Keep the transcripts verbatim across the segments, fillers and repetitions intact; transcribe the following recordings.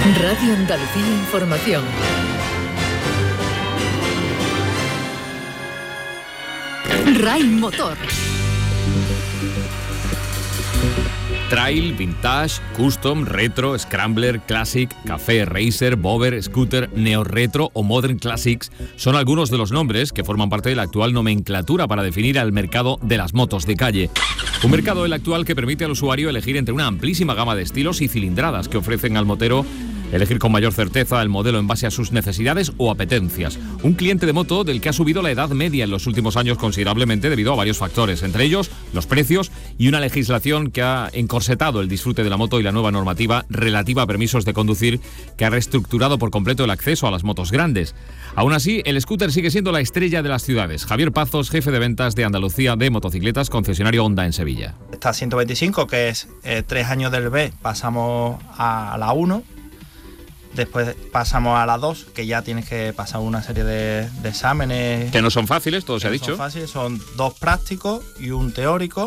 Radio Andalucía Información. RAI Motor. Trail, Vintage, Custom, Retro, Scrambler, Classic, Café, Racer, Bober, Scooter, Neo Retro o Modern Classics son algunos de los nombres que forman parte de la actual nomenclatura para definir al mercado de las motos de calle. Un mercado el actual que permite al usuario elegir entre una amplísima gama de estilos y cilindradas que ofrecen al motero elegir con mayor certeza el modelo en base a sus necesidades o apetencias. Un cliente de moto del que ha subido la edad media en los últimos años considerablemente debido a varios factores, entre ellos los precios y una legislación que ha encorsetado el disfrute de la moto y la nueva normativa relativa a permisos de conducir que ha reestructurado por completo el acceso a las motos grandes. Aún así, el scooter sigue siendo la estrella de las ciudades. Javier Pazos, jefe de ventas de Andalucía de Motocicletas, concesionario Honda en Sevilla. Está ciento veinticinco, que es eh, tres años del B, pasamos a la uno. Después pasamos a la dos, que ya tienes que pasar una serie de, de exámenes. Que no son fáciles, todo se ha dicho. Son fáciles, son dos prácticos y un teórico.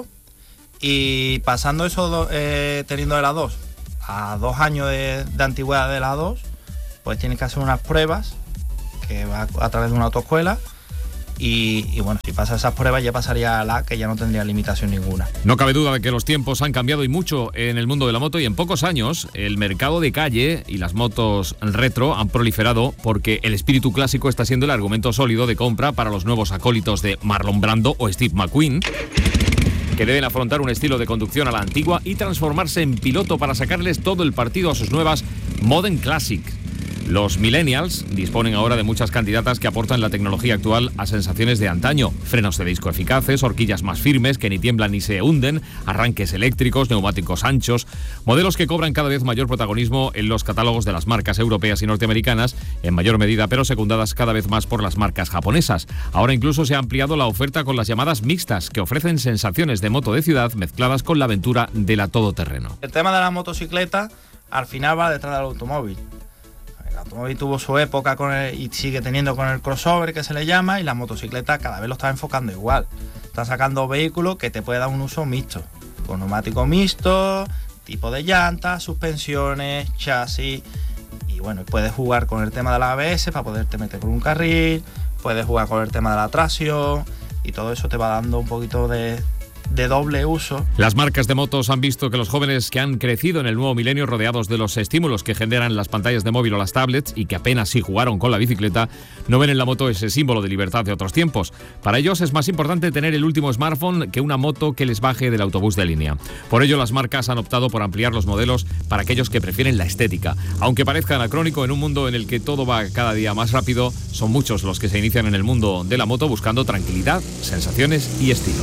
Y pasando eso, eh, teniendo de la dos a dos años de, de antigüedad de la dos, pues tienes que hacer unas pruebas que va a través de una autoescuela. Y, y bueno, si pasa esas pruebas ya pasaría a la que ya no tendría limitación ninguna. No cabe duda de que los tiempos han cambiado y mucho en el mundo de la moto, y en pocos años el mercado de calle y las motos retro han proliferado porque el espíritu clásico está siendo el argumento sólido de compra para los nuevos acólitos de Marlon Brando o Steve McQueen, que deben afrontar un estilo de conducción a la antigua y transformarse en piloto para sacarles todo el partido a sus nuevas Modern Classic. Los millennials disponen ahora de muchas candidatas que aportan la tecnología actual a sensaciones de antaño. Frenos de disco eficaces, horquillas más firmes que ni tiemblan ni se hunden, arranques eléctricos, neumáticos anchos, modelos que cobran cada vez mayor protagonismo en los catálogos de las marcas europeas y norteamericanas, en mayor medida, pero secundadas cada vez más por las marcas japonesas. Ahora incluso se ha ampliado la oferta con las llamadas mixtas, que ofrecen sensaciones de moto de ciudad mezcladas con la aventura de la todoterreno. El tema de la motocicleta al final va detrás del automóvil. El automóvil tuvo su época con el, y sigue teniendo con el crossover, que se le llama, y la motocicleta cada vez lo está enfocando igual. Está sacando vehículos que te puede dar un uso mixto, con neumático mixto, tipo de llantas, suspensiones, chasis, y bueno, puedes jugar con el tema de la A B S para poderte meter por un carril, puedes jugar con el tema de la tracción, y todo eso te va dando un poquito de... de doble uso. Las marcas de motos han visto que los jóvenes que han crecido en el nuevo milenio rodeados de los estímulos que generan las pantallas de móvil o las tablets y que apenas sí jugaron con la bicicleta, no ven en la moto ese símbolo de libertad de otros tiempos. Para ellos es más importante tener el último smartphone que una moto que les baje del autobús de línea. Por ello, las marcas han optado por ampliar los modelos para aquellos que prefieren la estética. Aunque parezca anacrónico en un mundo en el que todo va cada día más rápido, son muchos los que se inician en el mundo de la moto buscando tranquilidad, sensaciones y estilo.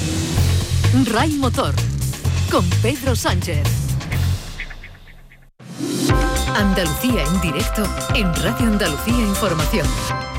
RAI Motor, con Pedro Sánchez. Andalucía en directo en Radio Andalucía Información.